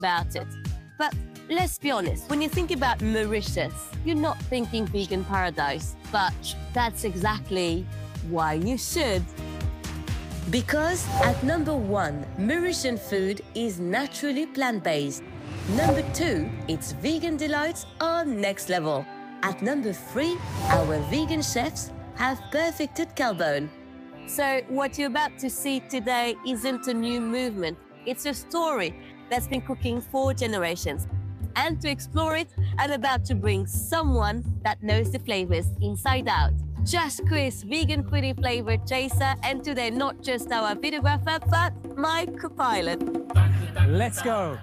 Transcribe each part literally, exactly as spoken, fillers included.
about it. But let's be honest, when you think about Mauritius, you're not thinking vegan paradise. But that's exactly why you should. Because at number one, Mauritian food is naturally plant-based. Number two, its vegan delights are next level. At number three, our vegan chefs have perfected Calbone. So what you're about to see today isn't a new movement. It's a story that's been cooking for generations. And to explore it, I'm about to bring someone that knows the flavors inside out. Josh Chris, vegan foodie flavor chaser, and today not just our videographer, but my co-pilot. Let's go.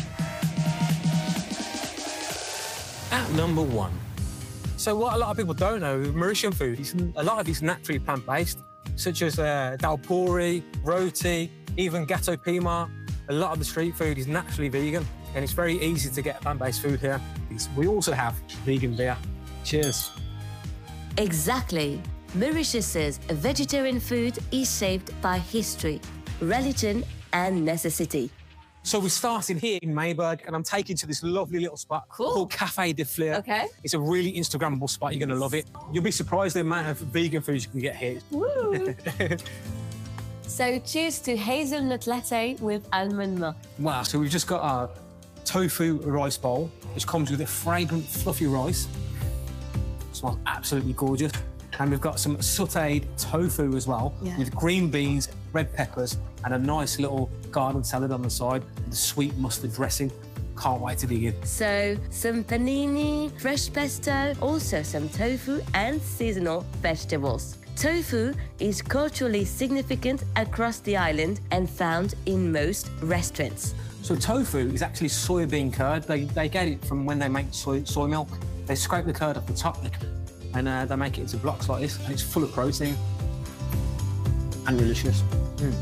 At number one. So what a lot of people don't know, Mauritian food, is, a lot of it's naturally plant-based, such as uh, dalpuri, roti, even gato pima. A lot of the street food is naturally vegan, and it's very easy to get plant-based food here. We also have vegan beer. Cheers. Exactly. Mauritius's vegetarian food is shaped by history, religion, and necessity. So we're starting here in Mayberg, and I'm taking you to this lovely little spot cool. called Café de Fleur. Okay. It's a really Instagrammable spot. You're going to love it. You'll be surprised the amount of vegan food you can get here. Woo. So cheers to hazelnut latte with almond milk. Wow, so we've just got our tofu rice bowl, which comes with a fragrant, fluffy rice. It smells absolutely gorgeous. And we've got some sautéed tofu as well, yeah. with green beans, red peppers, and a nice little garden salad on the side with the sweet mustard dressing. Can't wait to dig in. So, some panini, fresh pesto, also some tofu and seasonal vegetables. Tofu is culturally significant across the island and found in most restaurants. So tofu is actually soybean curd. They, they get it from when they make soy, soy milk. They scrape the curd off the top and uh, they make it into blocks like this, and it's full of protein and delicious. Mm.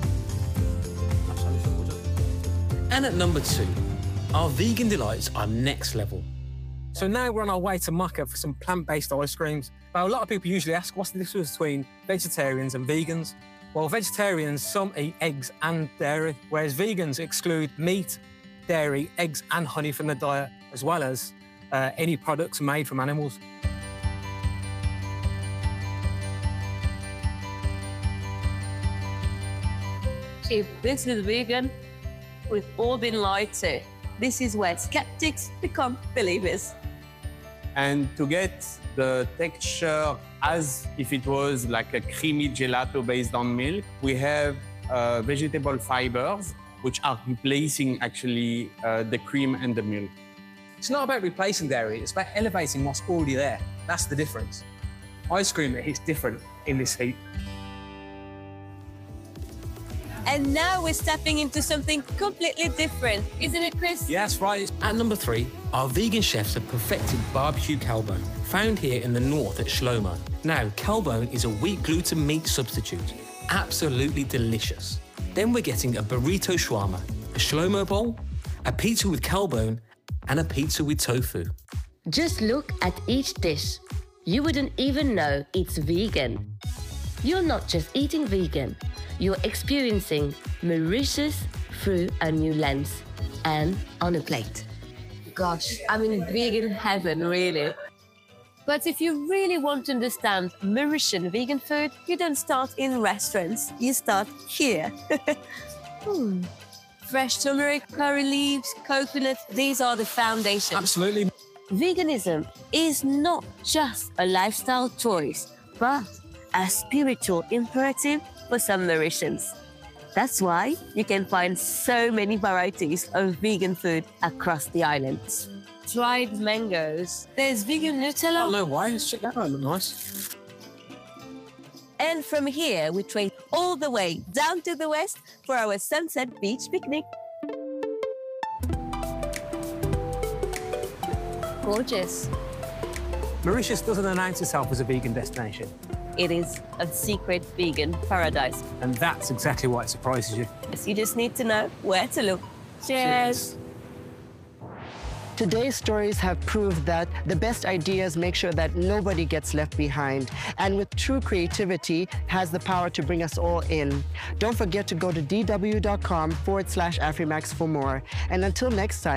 And at number two, our vegan delights are next level. So now we're on our way to Macca for some plant-based ice creams. Now, a lot of people usually ask, what's the difference between vegetarians and vegans? Well, vegetarians, some eat eggs and dairy, whereas vegans exclude meat, dairy, eggs and honey from their diet, as well as uh, any products made from animals. If this is vegan, we've all been lied to. This is where skeptics become believers. And to get the texture as if it was like a creamy gelato based on milk, we have uh, vegetable fibers, which are replacing actually uh, the cream and the milk. It's not about replacing dairy, it's about elevating what's already there. That's the difference. Ice cream that hits different in this heat. And now we're stepping into something completely different, isn't it, Chris? Yeah, that's right. At number three, our vegan chefs have perfected barbecue Calbone, found here in the north at Shlomo. Now, Calbone is a wheat gluten meat substitute. Absolutely delicious. Then we're getting a burrito shawarma, a Shlomo bowl, a pizza with Calbone, and a pizza with tofu. Just look at each dish. You wouldn't even know it's vegan. You're not just eating vegan, you're experiencing Mauritius through a new lens and on a plate. Gosh, I'm in vegan heaven, really. But if you really want to understand Mauritian vegan food, you don't start in restaurants, you start here. hmm. Fresh turmeric, curry leaves, coconut, these are the foundation. Absolutely. Veganism is not just a lifestyle choice, but a spiritual imperative for some Mauritians. That's why you can find so many varieties of vegan food across the islands. Dried mangoes. There's vegan Nutella. Oh, no way. Let's check that out. Look nice. And from here, we trek all the way down to the west for our Sunset Beach picnic. Gorgeous. Mauritius doesn't announce itself as a vegan destination. It is a secret vegan paradise. And that's exactly why it surprises you. You just need to know where to look. Cheers. Cheers. Today's stories have proved that the best ideas make sure that nobody gets left behind. And with true creativity has the power to bring us all in. Don't forget to go to d w dot com forward slash Afrimax for more. And until next time,